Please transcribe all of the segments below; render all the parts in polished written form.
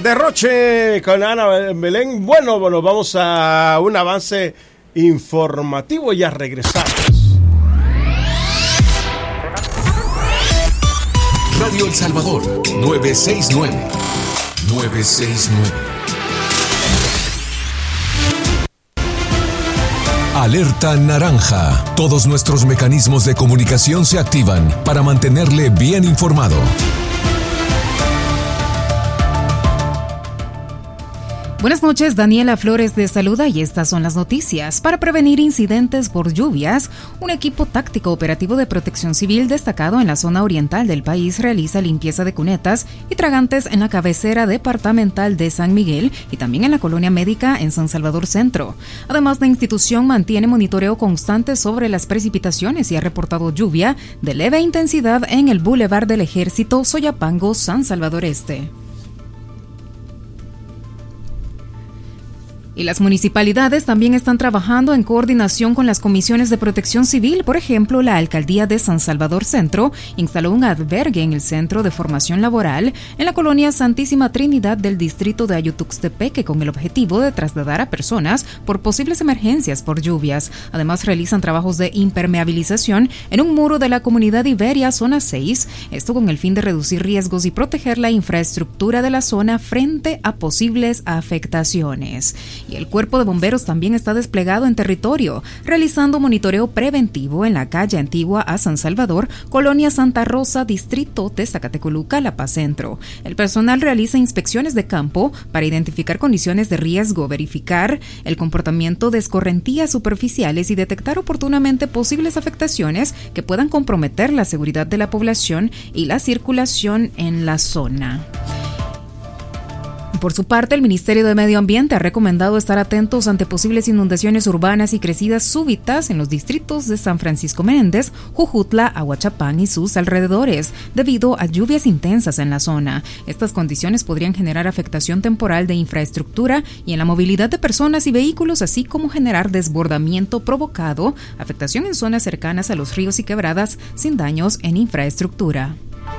Derroche con Ana Belén. Bueno, vamos a un avance informativo y ya regresamos. Radio El Salvador, 969. 969. Alerta naranja. Todos nuestros mecanismos de comunicación se activan para mantenerle bien informado. Buenas noches, Daniela Flores de saluda y estas son las noticias. Para prevenir incidentes por lluvias, un equipo táctico operativo de protección civil destacado en la zona oriental del país realiza limpieza de cunetas y tragantes en la cabecera departamental de San Miguel y también en la colonia médica en San Salvador Centro. Además, la institución mantiene monitoreo constante sobre las precipitaciones y ha reportado lluvia de leve intensidad en el Boulevard del Ejército, Soyapango, San Salvador Este. Y las municipalidades también están trabajando en coordinación con las comisiones de protección civil. Por ejemplo, la alcaldía de San Salvador Centro instaló un albergue en el Centro de Formación Laboral en la colonia Santísima Trinidad del distrito de Ayutuxtepeque con el objetivo de trasladar a personas por posibles emergencias por lluvias. Además, realizan trabajos de impermeabilización en un muro de la comunidad Iberia, zona 6, esto con el fin de reducir riesgos y proteger la infraestructura de la zona frente a posibles afectaciones. Y el Cuerpo de Bomberos también está desplegado en territorio, realizando monitoreo preventivo en la calle Antigua a San Salvador, colonia Santa Rosa, distrito de Zacatecoluca, La Paz Centro. El personal realiza inspecciones de campo para identificar condiciones de riesgo, verificar el comportamiento de escorrentías superficiales y detectar oportunamente posibles afectaciones que puedan comprometer la seguridad de la población y la circulación en la zona. Por su parte, el Ministerio de Medio Ambiente ha recomendado estar atentos ante posibles inundaciones urbanas y crecidas súbitas en los distritos de San Francisco Menéndez, Jujutla, Aguachapán y sus alrededores, debido a lluvias intensas en la zona. Estas condiciones podrían generar afectación temporal de infraestructura y en la movilidad de personas y vehículos, así como generar desbordamiento provocado, afectación en zonas cercanas a los ríos y quebradas, sin daños en infraestructura.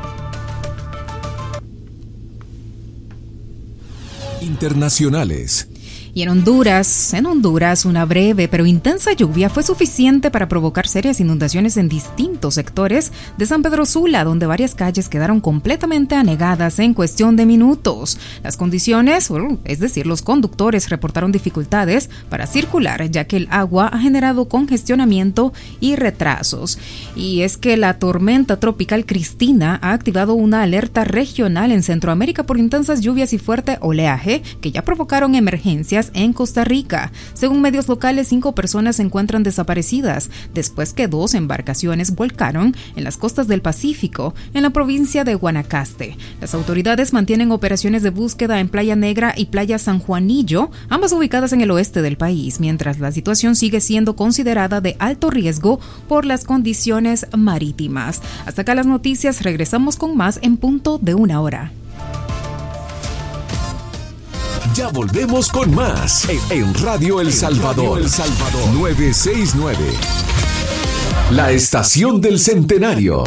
Internacionales. Y en Honduras, una breve pero intensa lluvia fue suficiente para provocar serias inundaciones en distintos sectores de San Pedro Sula, donde varias calles quedaron completamente anegadas en cuestión de minutos. Las condiciones, es decir, los conductores reportaron dificultades para circular, ya que el agua ha generado congestionamiento y retrasos. Y es que la tormenta tropical Cristina ha activado una alerta regional en Centroamérica por intensas lluvias y fuerte oleaje que ya provocaron emergencias en Costa Rica. Según medios locales, 5 personas se encuentran desaparecidas después que 2 embarcaciones volcaron en las costas del Pacífico, en la provincia de Guanacaste. Las autoridades mantienen operaciones de búsqueda en Playa Negra y Playa San Juanillo, ambas ubicadas en el oeste del país, mientras la situación sigue siendo considerada de alto riesgo por las condiciones marítimas. Hasta acá las noticias, regresamos con más en punto de 1 hora. Ya volvemos con más en Radio El Salvador, 969. La estación del centenario.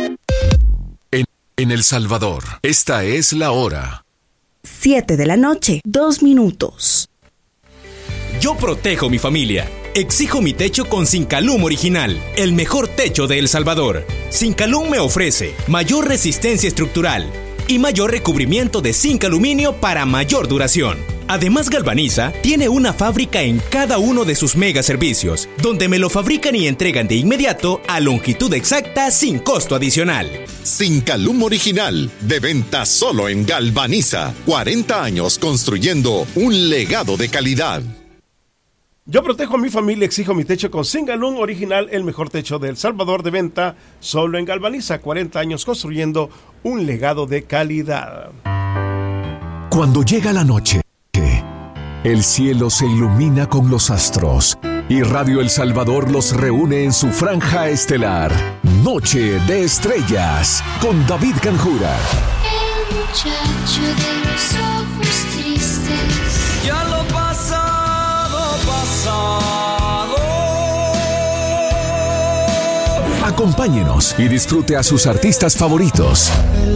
En El Salvador, esta es la hora. 7 de la noche, 2 minutos. Yo protejo mi familia. Exijo mi techo con Sincalum Original, el mejor techo de El Salvador. Sincalum me ofrece mayor resistencia estructural y mayor recubrimiento de zinc aluminio para mayor duración. Además, Galvaniza tiene una fábrica en cada uno de sus mega servicios, donde me lo fabrican y entregan de inmediato a longitud exacta sin costo adicional. Sincalum Original, de venta solo en Galvaniza. 40 años construyendo un legado de calidad. Yo protejo a mi familia, exijo mi techo con Sincalum Original, el mejor techo de El Salvador, de venta solo en Galvaniza. 40 años construyendo un legado de calidad. Cuando llega la noche, el cielo se ilumina con los astros y Radio El Salvador los reúne en su franja estelar. Noche de Estrellas con David Canjura. El muchacho de los ojos tristes. Ya lo pasado, pasado. Acompáñenos y disfrute a sus artistas favoritos.